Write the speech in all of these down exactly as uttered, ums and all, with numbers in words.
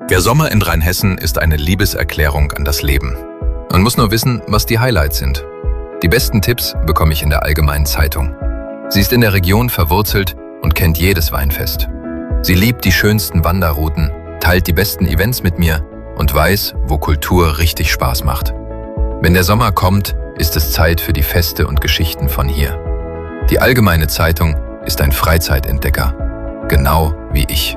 Der Sommer in Rheinhessen ist eine Liebeserklärung an das Leben. Man muss nur wissen, was die Highlights sind. Die besten Tipps bekomme ich in der Allgemeinen Zeitung. Sie ist in der Region verwurzelt und kennt jedes Weinfest. Sie liebt die schönsten Wanderrouten, teilt die besten Events mit mir und weiß, wo Kultur richtig Spaß macht. Wenn der Sommer kommt, ist es Zeit für die Feste und Geschichten von hier. Die Allgemeine Zeitung ist ein Freizeitentdecker, genau wie ich.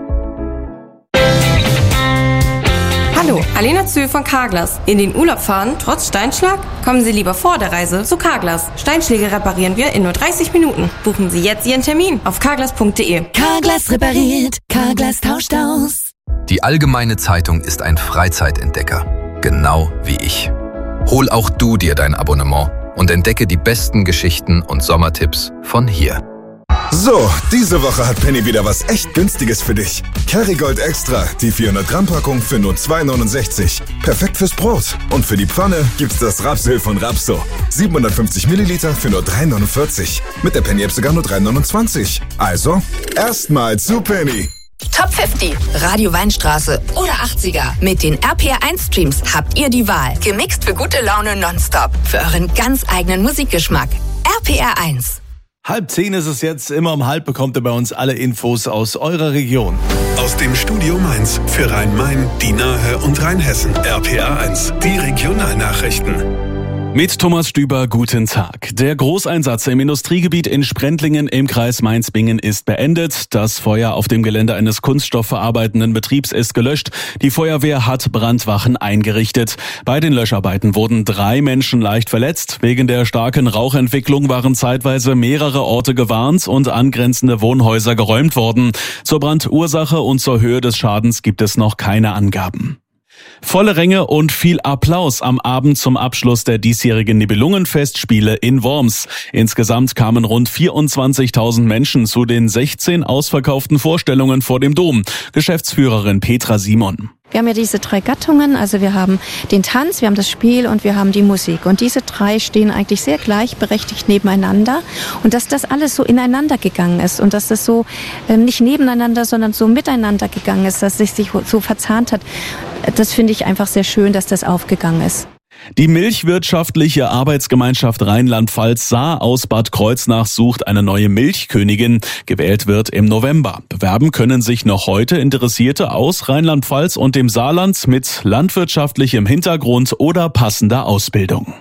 Hallo, Alena Zühl von Carglass. In den Urlaub fahren, trotz Steinschlag? Kommen Sie lieber vor der Reise zu Carglass. Steinschläge reparieren wir in nur dreißig Minuten. Buchen Sie jetzt Ihren Termin auf carglass punkt de. Carglass repariert, Carglass tauscht aus. Die Allgemeine Zeitung ist ein Freizeitentdecker, genau wie ich. Hol auch du dir dein Abonnement und entdecke die besten Geschichten und Sommertipps von hier. So, diese Woche hat Penny wieder was echt Günstiges für dich. Kerrygold Extra, die vierhundert Gramm Packung für nur zwei neunundsechzig. Perfekt fürs Brot. Und für die Pfanne gibt's das Rapsöl von Rapso. siebenhundertfünfzig Milliliter für nur drei neunundvierzig. Mit der Penny-App sogar nur drei neunundzwanzig. Also, erstmal zu Penny. Top fünfzig, Radio Weinstraße oder achtziger. Mit den R P R eins Streams habt ihr die Wahl. Gemixt für gute Laune nonstop. Für euren ganz eigenen Musikgeschmack. R P R eins. Halb zehn ist es jetzt. Immer um halb bekommt ihr bei uns alle Infos aus eurer Region. Aus dem Studio Mainz für Rhein-Main, die Nahe und Rheinhessen. R P R eins, die Regionalnachrichten. Mit Thomas Stüber, guten Tag. Der Großeinsatz im Industriegebiet in Sprendlingen im Kreis Mainz-Bingen ist beendet. Das Feuer auf dem Gelände eines kunststoffverarbeitenden Betriebs ist gelöscht. Die Feuerwehr hat Brandwachen eingerichtet. Bei den Löscharbeiten wurden drei Menschen leicht verletzt. Wegen der starken Rauchentwicklung waren zeitweise mehrere Orte gewarnt und angrenzende Wohnhäuser geräumt worden. Zur Brandursache und zur Höhe des Schadens gibt es noch keine Angaben. Volle Ränge und viel Applaus am Abend zum Abschluss der diesjährigen Nibelungenfestspiele in Worms. Insgesamt kamen rund vierundzwanzigtausend Menschen zu den sechzehn ausverkauften Vorstellungen vor dem Dom. Geschäftsführerin Petra Simon. Wir haben ja diese drei Gattungen, also wir haben den Tanz, wir haben das Spiel und wir haben die Musik. Und diese drei stehen eigentlich sehr gleichberechtigt nebeneinander. Und dass das alles so ineinander gegangen ist und dass das so ähm, nicht nebeneinander, sondern so miteinander gegangen ist, dass es sich so verzahnt hat, das finde ich einfach sehr schön, dass das aufgegangen ist. Die Milchwirtschaftliche Arbeitsgemeinschaft Rheinland-Pfalz Saar aus Bad Kreuznach sucht eine neue Milchkönigin. Gewählt wird im November. Bewerben können sich noch heute Interessierte aus Rheinland-Pfalz und dem Saarland mit landwirtschaftlichem Hintergrund oder passender Ausbildung.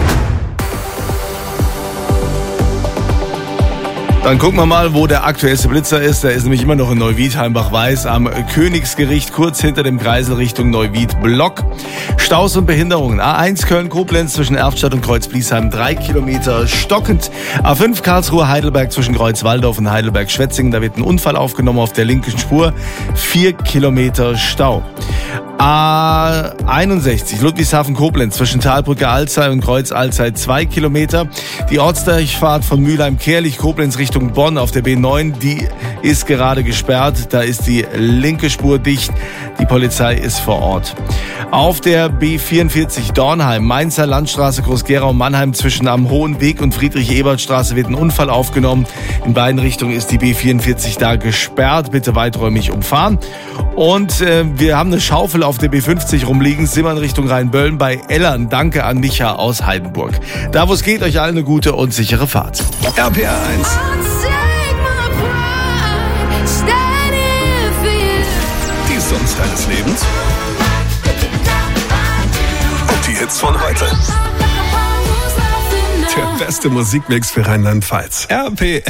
Dann gucken wir mal, wo der aktuellste Blitzer ist. Der ist nämlich immer noch in Neuwied-Heimbach-Weiß am Königsgericht, kurz hinter dem Kreisel Richtung Neuwied-Block. Staus und Behinderungen. A eins Köln-Koblenz zwischen Erftstadt und Kreuz-Bliesheim drei Kilometer stockend. A fünf Karlsruhe-Heidelberg zwischen Kreuz-Waldorf und Heidelberg-Schwetzingen. Da wird ein Unfall aufgenommen auf der linken Spur. vier Kilometer Stau. A einundsechzig Ludwigshafen-Koblenz zwischen Talbrücke Alzey und Kreuz Alzey zwei Kilometer. Die Ortsdurchfahrt von Mülheim-Kärlich-Koblenz Richtung Bonn auf der B neun, die ist gerade gesperrt. Da ist die linke Spur dicht. Die Polizei ist vor Ort. Auf der B vierundvierzig Dornheim, Mainzer Landstraße Groß-Gerau-Mannheim zwischen am Hohen Weg und Friedrich-Ebert-Straße wird ein Unfall aufgenommen. In beiden Richtungen ist die B vierundvierzig da gesperrt. Bitte weiträumig umfahren. Und äh, wir haben eine Schaufel auf der B fünfzig rumliegen, Simmern Richtung Rheinböllen bei Ellern. Danke an Micha aus Heidenburg. Da wo es geht, euch allen eine gute und sichere Fahrt. R P R eins. Die Songs deines Lebens. Und die Hits von heute. Der beste Musikmix für Rheinland-Pfalz. R P R.